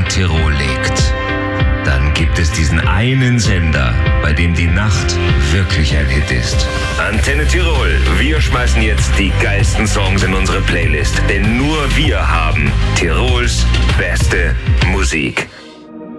nach Tirol legt, dann gibt es diesen einen Sender, bei dem die Nacht wirklich ein Hit ist. Antenne Tirol, wir schmeißen jetzt die geilsten Songs in unsere Playlist, denn nur wir haben Tirols beste Musik.